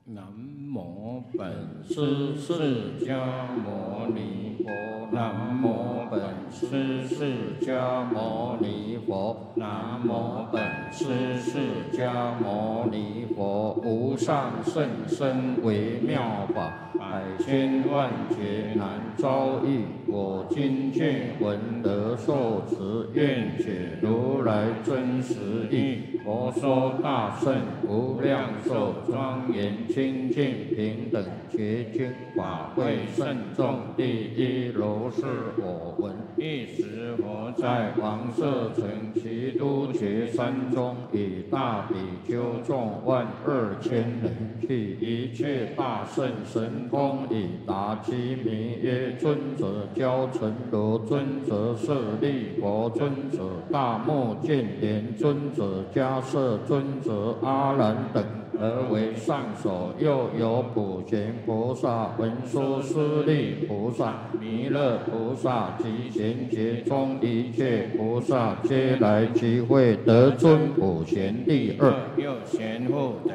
南无本师释迦牟尼佛，南无本师释迦牟尼佛，南无本师释迦牟尼佛。无上甚深微妙法，百千万劫难遭遇。我今见闻得受持，愿解如来真实义。佛说大圣无量寿庄严清净平等觉经法会慎重第一如是我闻。一时佛在王舍城齐都觉山中，以大比丘众12000人，具一切大圣神通，以答其名曰：尊者教成如，尊者舍利佛，尊者大目犍连，尊者迦摄，尊者阿难等，而为上首。又有普贤菩萨、文殊师利菩萨、弥勒菩萨及贤劫中一切菩萨，皆来集会，得尊普贤第二。又贤护等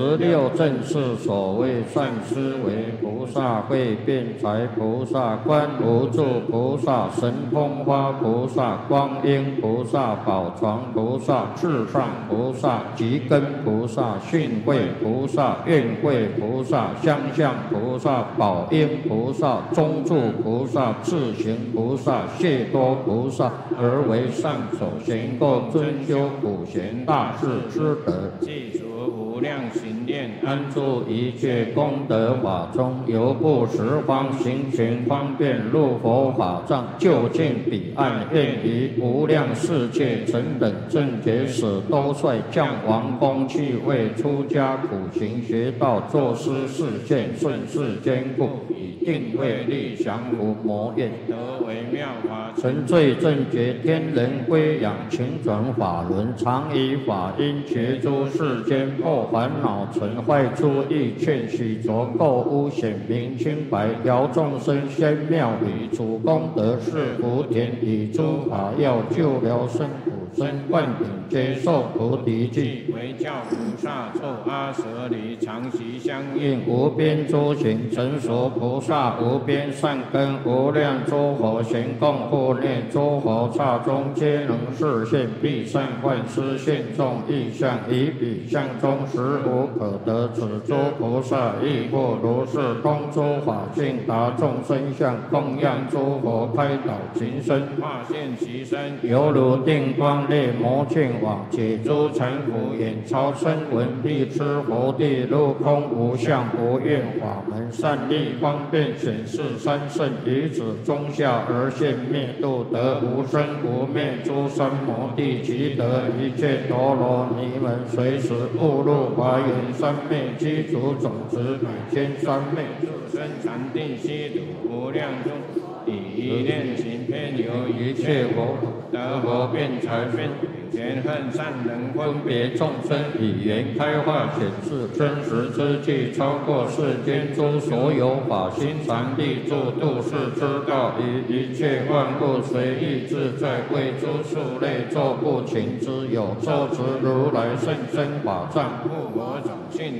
16正是所谓善思维菩萨、会辩才菩萨、观无住菩萨、神通花菩萨、光阴菩萨、宝床菩萨、至上菩萨、极根菩萨、训慧菩萨、愿慧菩萨、相向菩萨、宝应菩萨、中住菩萨、智行菩萨、谢多菩萨，而为上首，行够尊修普贤大士之德，记除无量行念，安住一切功德法中，由不十方行权方便，入佛法藏，就近彼岸，愿于无量世界成等正觉使，都率降王宫去为出家苦行学道，作施示现，顺世坚固，以定慧力降伏魔焰，得为妙法，成罪正觉，天人归仰，勤转法轮，常以法音觉诸世间，破烦恼尘坏诸意，劝许浊垢污，显明清白，调众生仙妙理，主功德是福田，以诸法要救疗生苦生，灌顶接受菩提记，为教菩萨作阿舍离，常习相应，无边诸行，成熟菩萨无边善根，无量诸佛行供护念，诸佛刹中皆能示现，必善幻施现众意象，以彼相中实无可得。此诸菩萨亦复如是，通诸法性，达众生相，供养诸佛，开导情身，化现其身，犹如定光烈魔犍网，解诸尘浮，眼超声闻，必知佛地，入空无相无愿法门，善利方便显示三圣，以此中下而现灭度，得无生无灭诸三摩地，即得一切陀罗尼门，随时误入华严三昧，基础种子百千三昧，入生禅定悉土无量中，以一念行遍游一切佛，得佛辩才辩前恨善能分别众生，以言开化显示真实之际，超过世间诸所有法，心常立住度世之道，以一切万物随意自在，为诸数类作不勤之有，受持如来甚深法藏，护我种性。